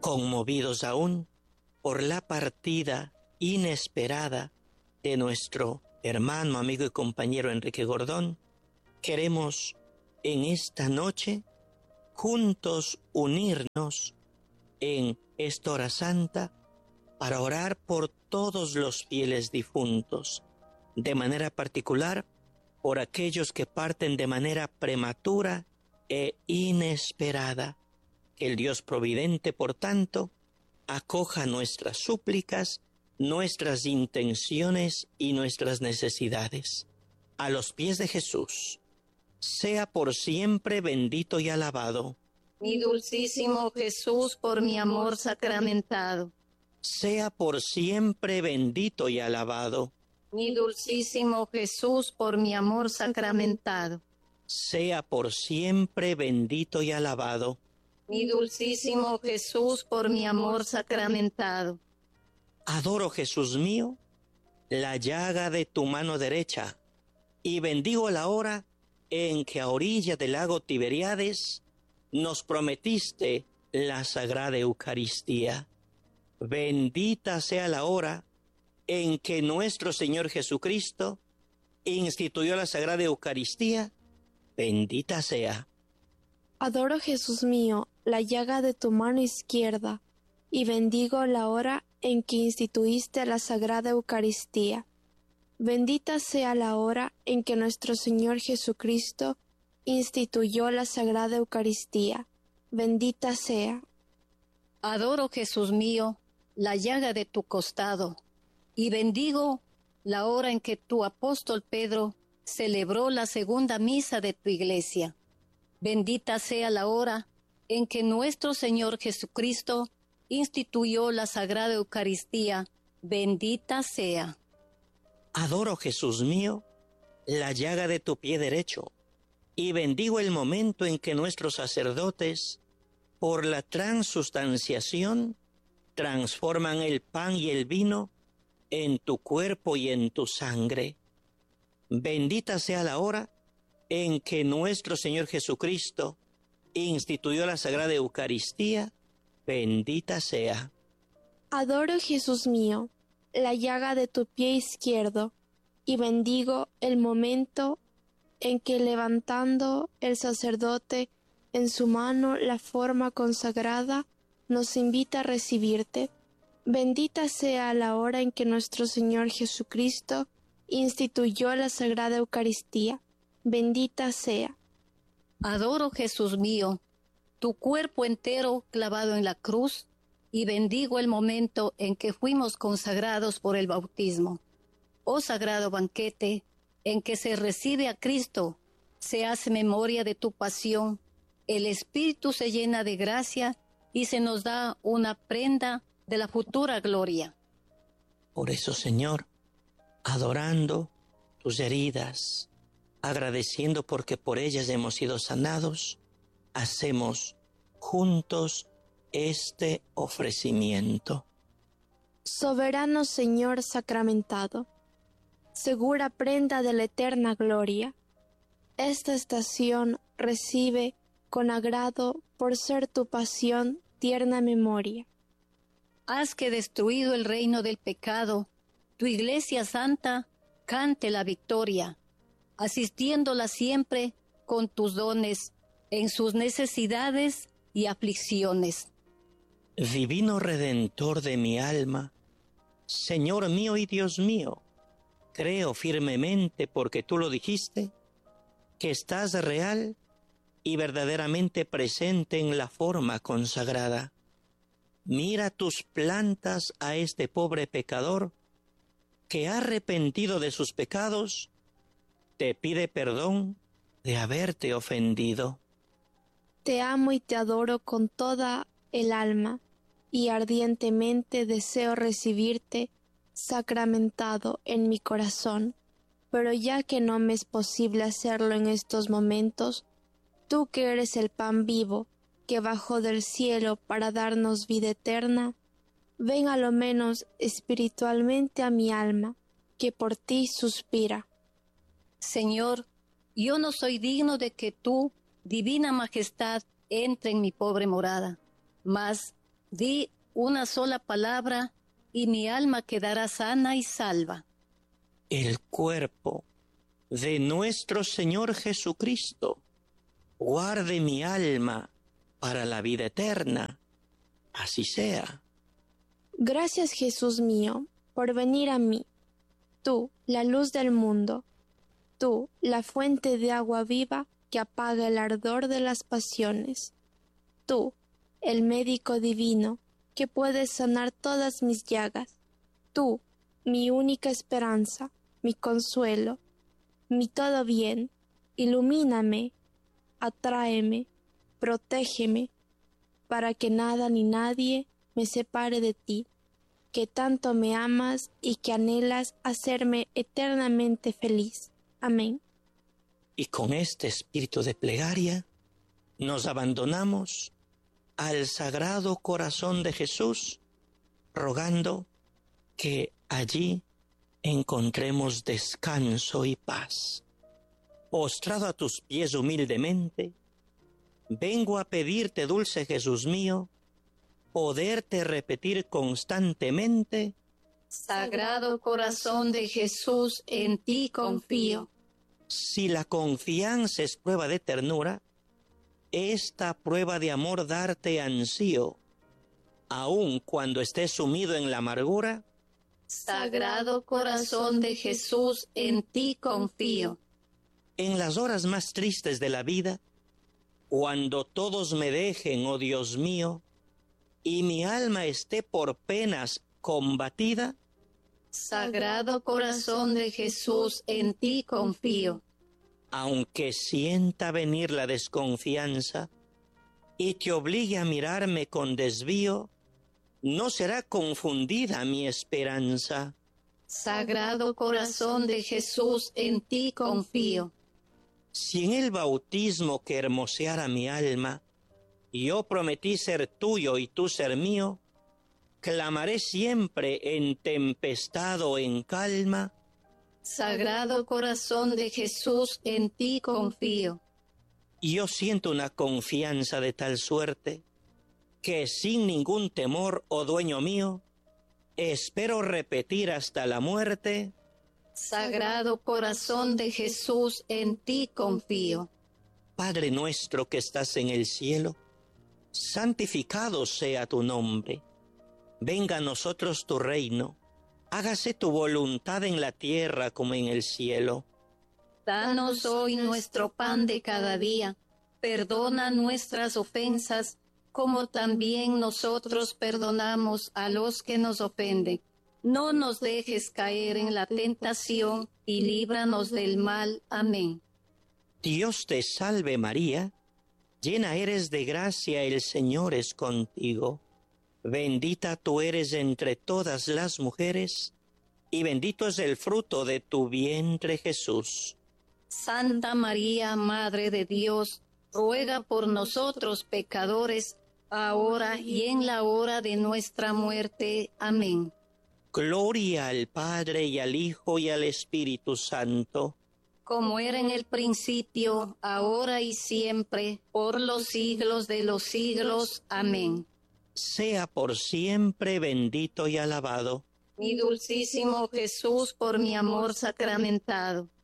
Conmovidos aún por la partida inesperada de nuestro hermano, amigo y compañero Enrique Gordón, queremos en esta noche juntos unirnos en esta hora santa para orar por todos los fieles difuntos, de manera particular por aquellos que parten de manera prematura e inesperada. Que el Dios providente, por tanto, acoja nuestras súplicas, nuestras intenciones y nuestras necesidades. A los pies de Jesús, sea por siempre bendito y alabado. Mi dulcísimo Jesús, por mi amor sacramentado. Sea por siempre bendito y alabado. Mi dulcísimo Jesús, por mi amor sacramentado. Sea por siempre bendito y alabado. Mi dulcísimo Jesús, por mi amor sacramentado. Adoro, Jesús mío, la llaga de tu mano derecha, y bendigo la hora en que a orilla del lago Tiberíades nos prometiste la Sagrada Eucaristía. Bendita sea la hora en que nuestro Señor Jesucristo instituyó la Sagrada Eucaristía. Bendita sea. Adoro, Jesús mío, la llaga de tu mano izquierda, y bendigo la hora en que instituiste la Sagrada Eucaristía. Bendita sea la hora en que nuestro Señor Jesucristo instituyó la Sagrada Eucaristía. Bendita sea. Adoro, Jesús mío, la llaga de tu costado, y bendigo la hora en que tu apóstol Pedro celebró la segunda misa de tu iglesia. Bendita sea la hora en que nuestro Señor Jesucristo instituyó la Sagrada Eucaristía. Bendita sea. Adoro, Jesús mío, la llaga de tu pie derecho, y bendigo el momento en que nuestros sacerdotes, por la transustanciación, transforman el pan y el vino en tu cuerpo y en tu sangre. Bendita sea la hora en que nuestro Señor Jesucristo instituyó la Sagrada Eucaristía. Bendita sea. Adoro, Jesús mío, la llaga de tu pie izquierdo, y bendigo el momento en que, levantando el sacerdote en su mano la forma consagrada, nos invita a recibirte. Bendita sea la hora en que nuestro Señor Jesucristo instituyó la Sagrada Eucaristía. Bendita sea. Adoro, Jesús mío, tu cuerpo entero clavado en la cruz, y bendigo el momento en que fuimos consagrados por el bautismo. Oh sagrado banquete, en que se recibe a Cristo, se hace memoria de tu pasión, el Espíritu se llena de gracia y se nos da una prenda de la futura gloria. Por eso, Señor, adorando tus heridas, agradeciendo porque por ellas hemos sido sanados, hacemos juntos este ofrecimiento. Soberano Señor sacramentado, segura prenda de la eterna gloria, esta estación recibe con agrado por ser tu pasión tierna memoria. Haz que, destruido el reino del pecado, tu Iglesia Santa cante la victoria, asistiéndola siempre con tus dones en sus necesidades y aflicciones. Divino Redentor de mi alma, Señor mío y Dios mío, creo firmemente, porque tú lo dijiste, que estás real y verdaderamente presente en la forma consagrada. Mira tus plantas a este pobre pecador que, arrepentido de sus pecados, te pide perdón de haberte ofendido. Te amo y te adoro con toda el alma, y ardientemente deseo recibirte sacramentado en mi corazón, pero ya que no me es posible hacerlo en estos momentos, tú que eres el pan vivo, que bajó del cielo para darnos vida eterna, ven a lo menos espiritualmente a mi alma, que por ti suspira. Señor, yo no soy digno de que tú, divina majestad, entre en mi pobre morada, mas Di una sola palabra y mi alma quedará sana y salva. El cuerpo de nuestro Señor Jesucristo guarde mi alma para la vida eterna. Así sea. Gracias, Jesús mío, por venir a mí. Tú, la luz del mundo. Tú, la fuente de agua viva que apaga el ardor de las pasiones. Tú, el médico divino, que puedes sanar todas mis llagas. Tú, mi única esperanza, mi consuelo, mi todo bien. Ilumíname, atráeme, protégeme, para que nada ni nadie me separe de ti, que tanto me amas y que anhelas hacerme eternamente feliz. Amén. Y con este espíritu de plegaria nos abandonamos al Sagrado Corazón de Jesús, rogando que allí encontremos descanso y paz. Postrado a tus pies humildemente, vengo a pedirte, dulce Jesús mío, poderte repetir constantemente: Sagrado Corazón de Jesús, en ti confío. Si la confianza es prueba de ternura, esta prueba de amor darte ansío, aun cuando estés sumido en la amargura. Sagrado Corazón de Jesús, en ti confío. En las horas más tristes de la vida, cuando todos me dejen, oh Dios mío, y mi alma esté por penas combatida. Sagrado Corazón de Jesús, en ti confío. Aunque sienta venir la desconfianza y te obligue a mirarme con desvío, no será confundida mi esperanza. Sagrado Corazón de Jesús, en ti confío. Si en el bautismo que hermoseara mi alma, yo prometí ser tuyo y tú ser mío, clamaré siempre en tempestad o en calma. Sagrado Corazón de Jesús, en ti confío. Yo siento una confianza de tal suerte que sin ningún temor, oh dueño mío, espero repetir hasta la muerte: Sagrado Corazón de Jesús, en ti confío. Padre nuestro que estás en el cielo, santificado sea tu nombre. Venga a nosotros tu reino. Hágase tu voluntad en la tierra como en el cielo. Danos hoy nuestro pan de cada día. Perdona nuestras ofensas, como también nosotros perdonamos a los que nos ofenden. No nos dejes caer en la tentación y líbranos del mal. Amén. Dios te salve María, llena eres de gracia, el Señor es contigo. Bendita tú eres entre todas las mujeres, y bendito es el fruto de tu vientre, Jesús. Santa María, Madre de Dios, ruega por nosotros pecadores, ahora y en la hora de nuestra muerte. Amén. Gloria al Padre, y al Hijo, y al Espíritu Santo. Como era en el principio, ahora y siempre, por los siglos de los siglos. Amén. Sea por siempre bendito y alabado Mi dulcísimo Jesús, por mi amor sacramentado.